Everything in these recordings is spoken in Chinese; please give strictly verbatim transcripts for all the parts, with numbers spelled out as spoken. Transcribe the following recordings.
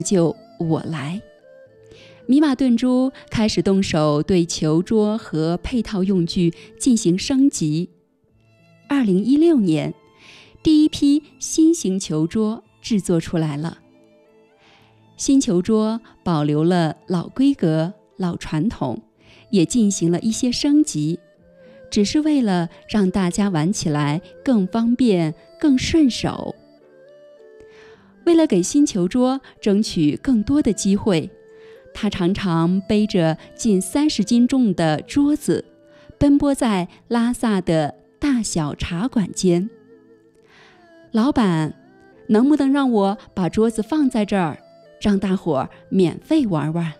就我来。米马顿珠开始动手对球桌和配套用具进行升级。二零一六年，第一批新型球桌制作出来了。新球桌保留了老规格、老传统，也进行了一些升级，只是为了让大家玩起来更方便、更顺手。为了给新球桌争取更多的机会，他常常背着近三十斤重的桌子，奔波在拉萨的大小茶馆间。老板，能不能让我把桌子放在这儿，让大伙儿免费玩玩？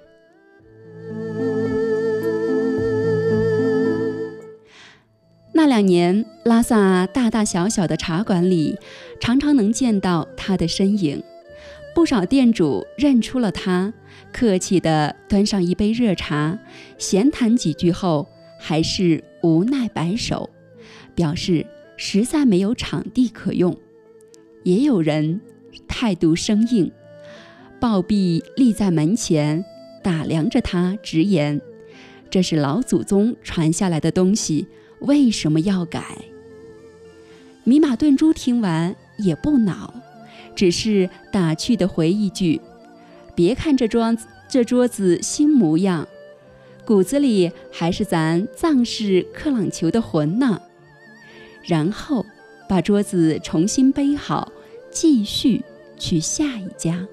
那两年，拉萨大大小小的茶馆里，常常能见到他的身影。不少店主认出了他，客气地端上一杯热茶，闲谈几句后，还是无奈摆手，表示实在没有场地可用。也有人态度生硬，抱臂立在门前，打量着他，直言：这是老祖宗传下来的东西，为什么要改？米马顿珠听完也不恼，只是打趣地回一句：别看这桌子这桌子新模样，骨子里还是咱藏式克朗球的魂呢。然后把桌子重新背好，继续去下一家。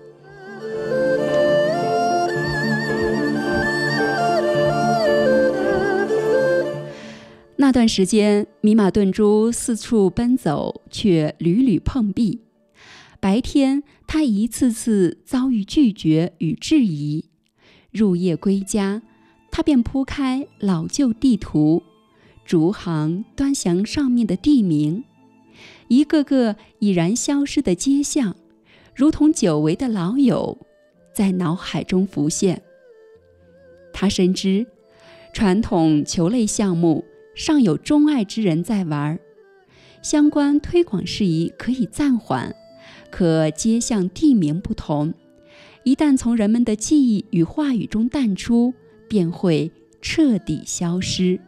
那段时间，米马顿珠四处奔走，却屡屡碰壁。白天，他一次次遭遇拒绝与质疑；入夜归家，他便铺开老旧地图，逐行端详上面的地名，一个个已然消失的街巷，如同久违的老友，在脑海中浮现。他深知，传统球类项目尚有钟爱之人在玩，相关推广事宜可以暂缓，可街巷地名不同，一旦从人们的记忆与话语中淡出，便会彻底消失。